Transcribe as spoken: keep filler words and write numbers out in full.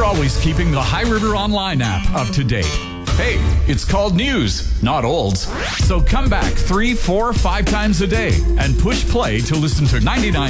always keeping the High River Online app up to date. Hey, it's called news, not olds. So come back three, four, five times a day and push play to listen to ninety-nine